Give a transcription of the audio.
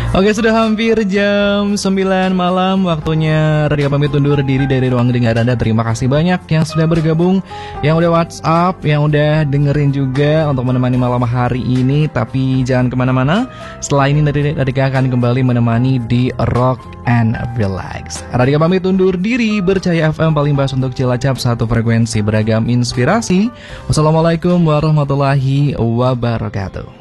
Oke, sudah hampir jam 9 malam. Waktunya Radika pamit undur diri dari ruang dengar Anda. Terima kasih banyak yang sudah bergabung, yang udah WhatsApp, yang udah dengerin juga untuk menemani malam hari ini. Tapi jangan kemana-mana. Setelah ini Radika akan kembali menemani di Rock and Relax. Radika pamit undur diri. Bercahaya FM paling bahas untuk Cilacap, satu frekuensi beragam inspirasi. Wassalamualaikum warahmatullahi wabarakatuh.